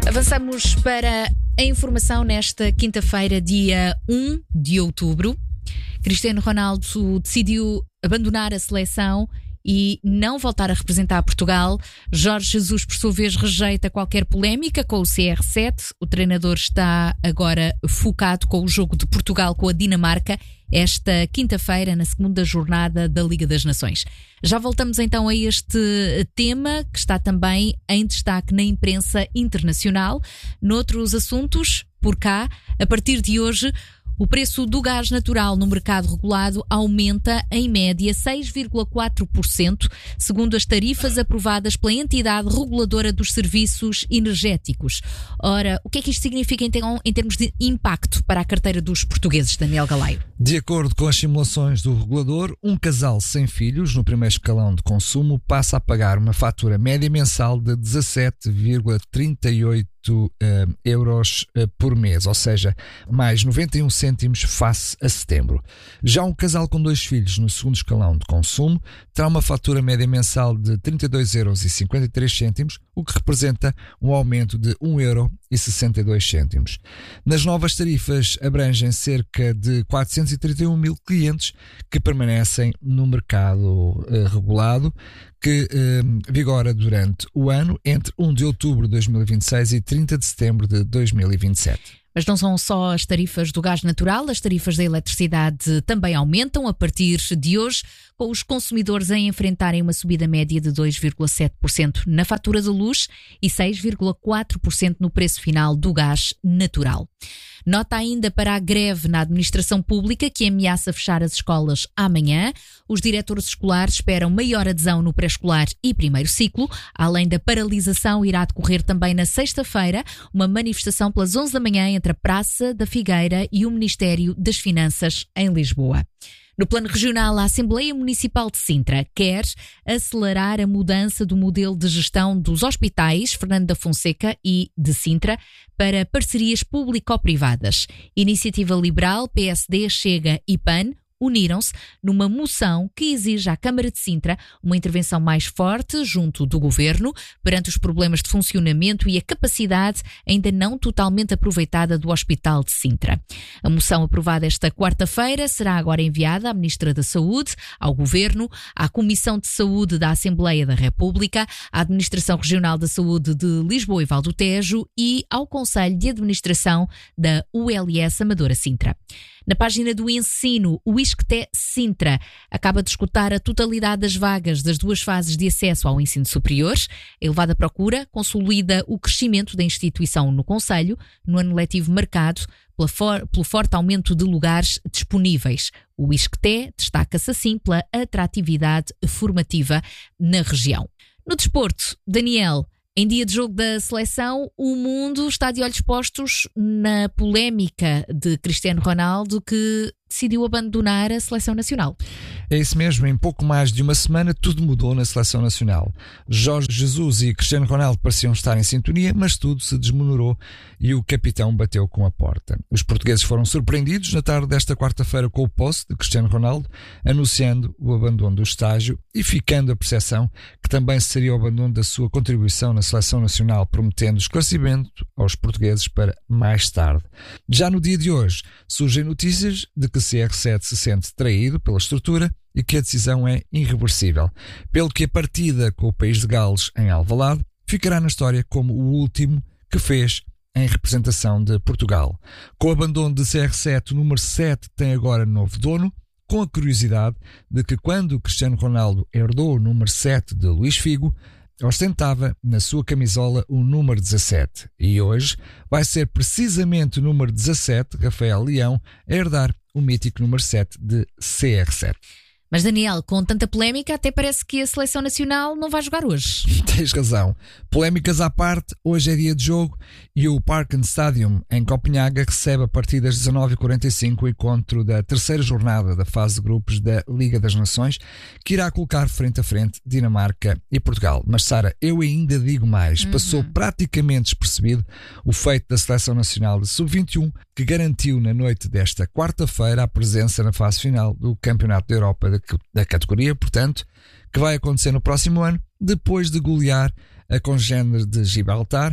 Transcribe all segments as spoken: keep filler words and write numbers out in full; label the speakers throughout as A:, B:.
A: Avançamos para a informação nesta quinta-feira, dia um de outubro. Cristiano Ronaldo decidiu abandonar a seleção e não voltar a representar Portugal. Jorge Jesus, por sua vez, rejeita qualquer polémica com o C R sete. O treinador está agora focado com o jogo de Portugal com a Dinamarca esta quinta-feira, na segunda jornada da Liga das Nações. Já voltamos então a este tema que está também em destaque na imprensa internacional. Noutros assuntos, por cá, a partir de hoje, o preço do gás natural no mercado regulado aumenta em média seis vírgula quatro por cento, segundo as tarifas aprovadas pela entidade reguladora dos serviços energéticos. Ora, o que é que isto significa então em termos de impacto para a carteira dos portugueses, Daniel Galaio?
B: De acordo com as simulações do regulador, um casal sem filhos no primeiro escalão de consumo passa a pagar uma fatura média mensal de dezassete vírgula trinta e oito Uh, euros uh, por mês, ou seja, mais noventa e um cêntimos face a setembro. Já um casal com dois filhos no segundo escalão de consumo terá uma fatura média mensal de trinta e dois euros e cinquenta e três cêntimos, o que representa um aumento de um euro e sessenta e dois cêntimos. Nas novas tarifas abrangem cerca de quatrocentos e trinta e um mil clientes que permanecem no mercado uh, regulado, que uh, vigora durante o ano entre um de outubro de dois mil e vinte e seis e trinta de setembro de dois mil e vinte e sete.
A: Mas não são só as tarifas do gás natural, as tarifas da eletricidade também aumentam a partir de hoje, com os consumidores a enfrentarem uma subida média de dois vírgula sete por cento na fatura de luz e seis vírgula quatro por cento no preço final do gás natural. Nota ainda para a greve na administração pública que ameaça fechar as escolas amanhã. Os diretores escolares esperam maior adesão no pré-escolar e primeiro ciclo. Além da paralisação, irá decorrer também na sexta-feira uma manifestação pelas onze da manhã entre a Praça da Figueira e o Ministério das Finanças em Lisboa. No plano regional, a Assembleia Municipal de Sintra quer acelerar a mudança do modelo de gestão dos hospitais Fernando da Fonseca e de Sintra para parcerias público-privadas. Iniciativa Liberal, P S D, Chega e P A N uniram-se numa moção que exige à Câmara de Sintra uma intervenção mais forte junto do Governo perante os problemas de funcionamento e a capacidade ainda não totalmente aproveitada do Hospital de Sintra. A moção aprovada esta quarta-feira será agora enviada à Ministra da Saúde, ao Governo, à Comissão de Saúde da Assembleia da República, à Administração Regional da Saúde de Lisboa e Val do Tejo e ao Conselho de Administração da U L S Amadora Sintra. Na página do ensino, o ISCTE Sintra acaba de esgotar a totalidade das vagas das duas fases de acesso ao ensino superior. A elevada procura consolida o crescimento da instituição no concelho, no ano letivo marcado pela for- pelo forte aumento de lugares disponíveis. O ISCTE destaca-se assim pela atratividade formativa na região. No desporto, Daniel, em dia de jogo da seleção, o mundo está de olhos postos na polémica de Cristiano Ronaldo, que decidiu abandonar a seleção nacional.
B: É isso mesmo, em pouco mais de uma semana tudo mudou na seleção nacional. Jorge Jesus e Cristiano Ronaldo pareciam estar em sintonia, mas tudo se desmonorou e o capitão bateu com a porta. Os portugueses foram surpreendidos na tarde desta quarta-feira com o post de Cristiano Ronaldo anunciando o abandono do estágio e ficando a percepção que também seria o abandono da sua contribuição na seleção nacional, prometendo esclarecimento aos portugueses para mais tarde. Já no dia de hoje surgem notícias de que C R sete se sente traído pela estrutura e que a decisão é irreversível, pelo que a partida com o país de Gales em Alvalade ficará na história como o último que fez em representação de Portugal. Com o abandono de C R sete, o número sete tem agora novo dono, com a curiosidade de que quando o Cristiano Ronaldo herdou o número sete de Luís Figo, ostentava na sua camisola o número dezassete e hoje vai ser precisamente o número dezassete, Rafael Leão, a herdar o mítico número sete de C R sete.
A: Mas Daniel, com tanta polémica, até parece que a seleção nacional não vai jogar hoje.
B: Tens razão. Polémicas à parte, hoje é dia de jogo e o Parken Stadium em Copenhaga recebe a partir das dezanove e quarenta e cinco o encontro da terceira jornada da fase de grupos da Liga das Nações, que irá colocar frente a frente Dinamarca e Portugal. Mas Sara, eu ainda digo mais. Uhum. Passou praticamente despercebido o feito da seleção nacional de sub vinte e um, que garantiu na noite desta quarta-feira a presença na fase final do Campeonato da Europa de da categoria, portanto, que vai acontecer no próximo ano, depois de golear a congénere de Gibraltar,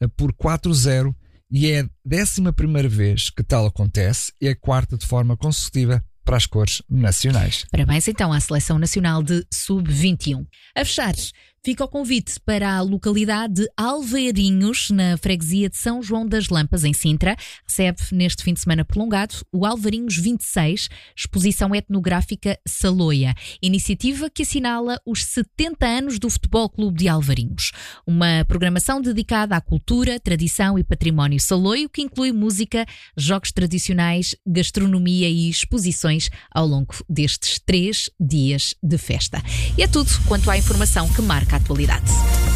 B: por quatro a zero e é a décima primeira vez que tal acontece e a quarta de forma consecutiva para as cores nacionais.
A: Parabéns então à Seleção Nacional de sub vinte e um. A fechar, fica o convite para a localidade de Alvarinhos, na freguesia de São João das Lampas, em Sintra. Recebe neste fim de semana prolongado o Alvarinhos vinte e seis, exposição etnográfica Saloia, iniciativa que assinala os setenta anos do Futebol Clube de Alvarinhos. Uma programação dedicada à cultura, tradição e património saloio, que inclui música, jogos tradicionais, gastronomia e exposições ao longo destes três dias de festa. E é tudo quanto à informação que marca a atualidade.